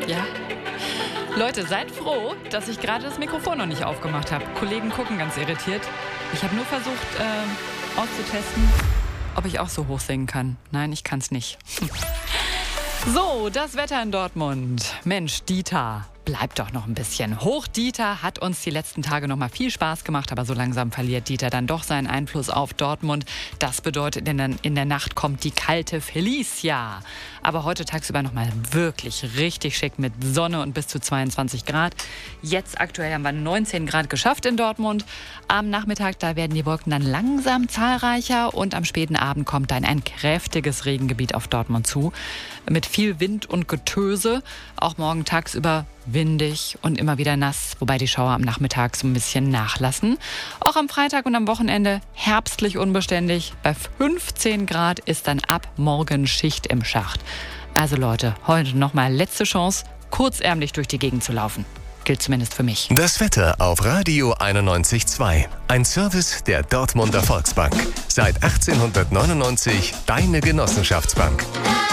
Ja. Leute, seid froh, dass ich gerade das Mikrofon noch nicht aufgemacht habe. Kollegen gucken ganz irritiert. Ich habe nur versucht auszutesten, ob ich auch so hoch singen kann. Nein, ich kann es nicht. So, das Wetter in Dortmund. Mensch, Dieter, bleib doch noch ein bisschen. Hoch Dieter hat uns die letzten Tage noch mal viel Spaß gemacht, aber so langsam verliert Dieter dann doch seinen Einfluss auf Dortmund. Das bedeutet, in der Nacht kommt die kalte Felicia. Aber heute tagsüber noch mal wirklich richtig schick mit Sonne und bis zu 22 Grad. Jetzt aktuell haben wir 19 Grad geschafft in Dortmund. Am Nachmittag, da werden die Wolken dann langsam zahlreicher und am späten Abend kommt dann ein kräftiges Regengebiet auf Dortmund zu. Mit viel Wind und Getöse. Auch morgen tagsüber windig und immer wieder nass, wobei die Schauer am Nachmittag so ein bisschen nachlassen. Auch am Freitag und am Wochenende herbstlich unbeständig. Bei 15 Grad ist dann ab morgen Schicht im Schacht. Also Leute, heute nochmal letzte Chance, kurzärmlich durch die Gegend zu laufen. Gilt zumindest für mich. Das Wetter auf Radio 91.2. Ein Service der Dortmunder Volksbank. Seit 1899 deine Genossenschaftsbank.